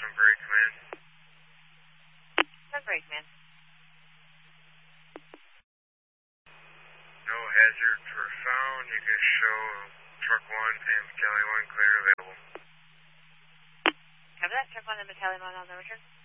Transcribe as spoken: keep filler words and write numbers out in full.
Sunbury Command. Sunbury Command. No hazards were found. You can show truck one and battalion one clear available. Cover that. Truck one and battalion one on the return.